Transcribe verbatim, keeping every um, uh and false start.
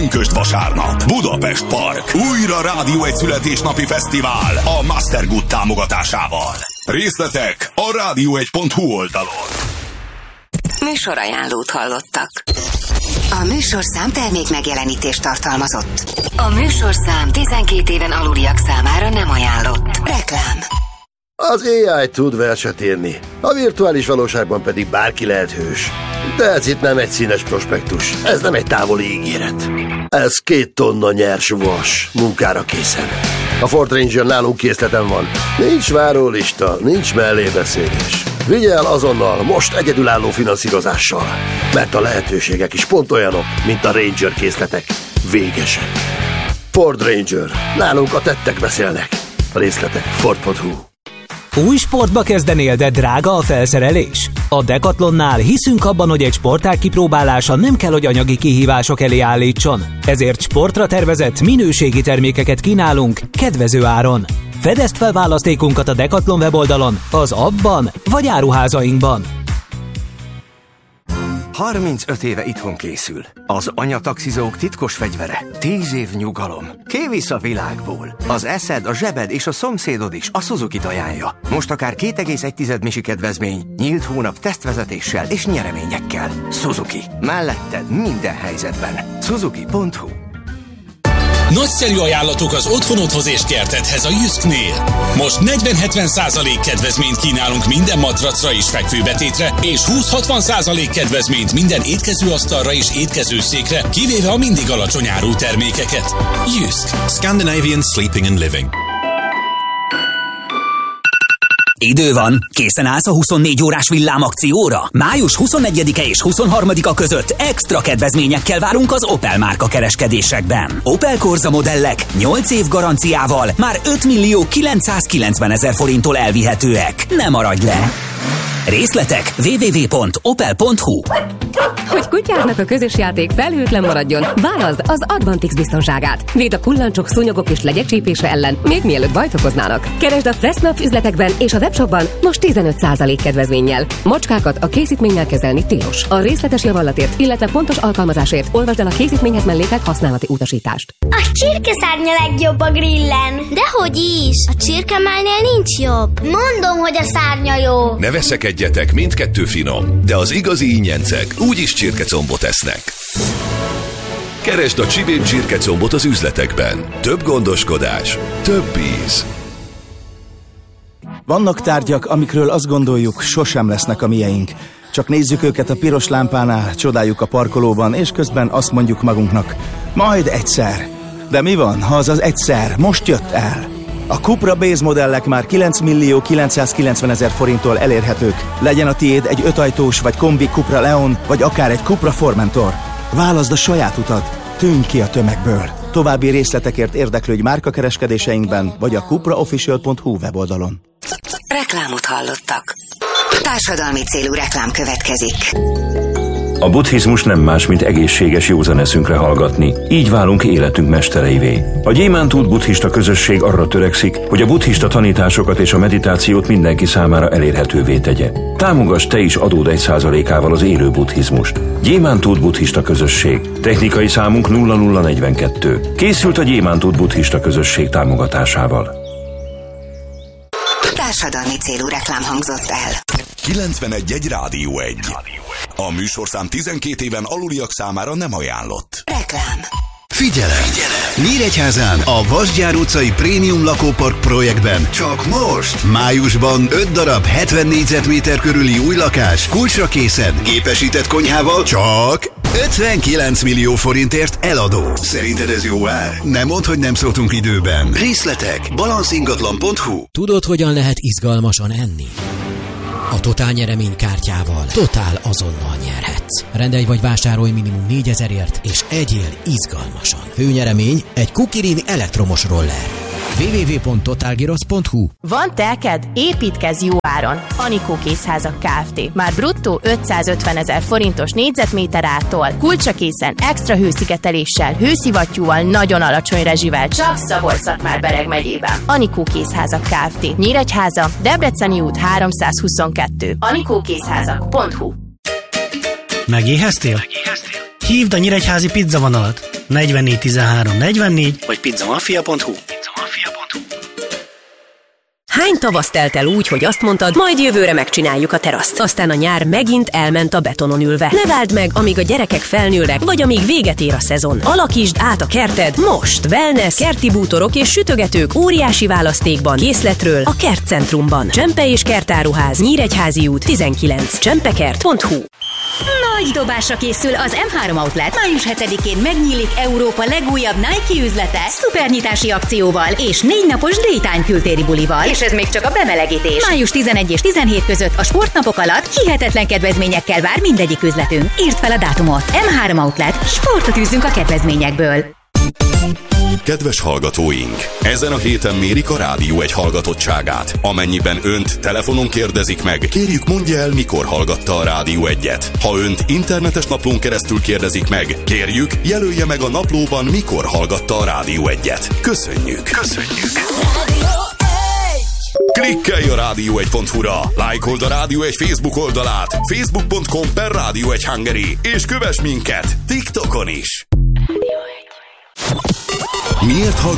Pünkösd vasárnap, Budapest Park. Újra Rádió egy születésnapi fesztivál a Mastergood támogatásával. Részletek a rádió egy pont hu oldalon. Műsorajánlót hallottak. A műsorszám termék megjelenítést tartalmazott. A műsorszám tizenkét éven aluliak számára nem ajánlott. Reklám. Az á i tud verset írni, a virtuális valóságban pedig bárki lehet hős. De ez itt nem egy színes prospektus, ez nem egy távoli ígéret. Ez két tonna nyers vas, munkára készen. A Ford Ranger nálunk készleten van. Nincs várólista, nincs mellébeszélés. Vigye el azonnal, most egyedülálló finanszírozással. Mert a lehetőségek is pont olyanok, mint a Ranger készletek. Végesek. Ford Ranger. Nálunk a tettek beszélnek. A részletek ford pont hu. Új sportba kezdenél, de drága a felszerelés? A Decathlonnál hiszünk abban, hogy egy sportág kipróbálása nem kell, hogy anyagi kihívások elé állítson. Ezért sportra tervezett minőségi termékeket kínálunk kedvező áron. Fedezd fel választékunkat a Decathlon weboldalon, az appban vagy áruházainkban. harmincöt éve itthon készül. Az anyataxizók titkos fegyvere. Tíz év nyugalom. Kivisz a világból. Az eszed, a zsebed és a szomszédod is a Suzuki-t ajánlja. Most akár két egész egy misi kedvezmény, nyílt hónap tesztvezetéssel és nyereményekkel. Suzuki. Melletted minden helyzetben. Suzuki pont hu. Nagyszerű ajánlatok az otthonodhoz és kertedhez a Jysknél. Most negyven-hetven százalék kedvezményt kínálunk minden matracra és fekvőbetétre, és húsz-hatvan százalék kedvezményt minden étkezőasztalra és étkezőszékre, kivéve a mindig alacsony árú termékeket. Jysk. Scandinavian Sleeping and Living. Idő van, készen állsz a huszonnégy órás villámakcióra? május huszonegyedike és huszonharmadika között extra kedvezményekkel várunk az Opel márka kereskedésekben. Opel Corsa modellek nyolc év garanciával már ötmillió kilencszázkilencvenezer forinttól elvihetőek. Ne maradj le! Részletek double-u double-u double-u pont opel pont hu. Hogy kutyádnak a közös játék felhőtlen maradjon, válaszd az Advantix biztonságát. Véd a kullancsok, szúnyogok és legyek csípése ellen, még mielőtt bajt okoznának. Keresd a Fressnapf üzletekben és a webshopban most tizenöt százalék kedvezménnyel. Macskákat a készítménnyel kezelni tilos. A részletes javallatért, illetve pontos alkalmazásért olvasd el a készítményhez mellékelt használati utasítást. A csirkeszárnya legjobb a grillen. Dehogy is! A csirkemálnél nincs jobb. Mondom, hogy a szárnya jó. Ne veszekedjetek, mindkettő finom, de az igazi ingyencek úgyis csirkecombot esznek. Keresd a Csibén csirkecombot az üzletekben. Több gondoskodás, több íz. Vannak tárgyak, amikről azt gondoljuk, sosem lesznek a mieink. Csak nézzük őket a piros lámpánál, csodáljuk a parkolóban, és közben azt mondjuk magunknak, majd egyszer. De mi van, ha az az egyszer most jött el? A Cupra Base modellek már kilencmillió kilencszázkilencvenezer forinttól elérhetők. Legyen a tiéd egy ötajtós vagy kombi Cupra Leon, vagy akár egy Cupra Formentor. Válaszd a saját utat, tűnj ki a tömegből. További részletekért érdeklődj márkakereskedéseinkben, vagy a cupraofficial pont hu weboldalon. Reklámot hallottak. Társadalmi célú reklám következik. A buddhizmus nem más, mint egészséges józan eszünkre hallgatni. Így válunk életünk mestereivé. A Gyémántút buddhista közösség arra törekszik, hogy a buddhista tanításokat és a meditációt mindenki számára elérhetővé tegye. Támogass te is adód egy százalékával az élő buddhizmust. Gyémántút buddhista közösség. Technikai számunk nulla nulla negyvenkettő. Készült a Gyémántút buddhista közösség támogatásával. Társadalmi célú reklám hangzott el. kilencvenegy egy Rádió egy. A műsorszám tizenkét éven aluliak számára nem ajánlott. Reklám. Figyelem! Figyelem! Nyíregyházán a Vasgyár utcai Prémium Lakópark projektben csak most! Májusban öt darab hetven négyzetméter körüli új lakás kulcsra készen, gépesített konyhával csak ötvenkilenc millió forintért eladó. Szerinted ez jó ár? Nem mondd, hogy nem szóltunk időben. Részletek balancingatlan pont hu. Tudod, hogyan lehet izgalmasan enni? A Totál nyereménykártyával Totál azonnal nyerhetsz. Rendelj vagy vásárolj minimum négyezerért, és egyél izgalmasan. Főnyeremény egy Kukirin elektromos roller. double-u double-u double-u pont totálgirosz pont hu. Van telked? Építkezz jó áron. Anikó Készházak Kft. Már bruttó ötszázötvenezer forintos négyzetméter ártól. Kulcsra készen, extra hőszigeteléssel, hőszivattyúval, nagyon alacsony rezsivel, csak Szabolcs-Szatmár-Bereg megyében. Anikó Készházak Kft. Nyíregyháza, Debreceni út háromszázhuszonkettő. anikókészházak pont hu. Megéheztél? Hívd a nyíregyházi pizzavonalat negyvennégy tizenhárom negyvennégy vagy pizzamafia pont hu. Hány tavasz telt el úgy, hogy azt mondtad, majd jövőre megcsináljuk a teraszt. Aztán a nyár megint elment a betonon ülve. Ne váld meg, amíg a gyerekek felnőnek, vagy amíg véget ér a szezon. Alakítsd át a kerted most! Wellness, kerti bútorok és sütögetők óriási választékban. Készletről a Kertcentrumban. Csempe és Kertáruház, Nyíregyházi út tizenkilenc, csempekert pont hu. Nagy dobásra készül az em három Outlet. május hetedikén megnyílik Európa legújabb Nike üzlete szupernyitási akcióval és négy napos Daytime kültéri bulival. És ez még csak a bemelegítés. május tizenegy és tizenhét között a sportnapok alatt hihetetlen kedvezményekkel vár mindegyik üzletünk. Írd fel a dátumot. em három Outlet. Sportot űzünk a kedvezményekből. Kedves hallgatóink! Ezen a héten mérik a Rádió egy hallgatottságát. Amennyiben önt telefonon kérdezik meg, kérjük mondja el, mikor hallgatta a Rádió egyet. Ha önt internetes naplón keresztül kérdezik meg, kérjük, jelölje meg a naplóban, mikor hallgatta a Rádió egyet. Köszönjük! Köszönjük! Klikkelj a rádió egy pont hu-ra, lájkold a Rádió egy Facebook oldalát, facebook pont com per Rádió egy Hungary, és kövess minket TikTokon is! Miért hallgatsz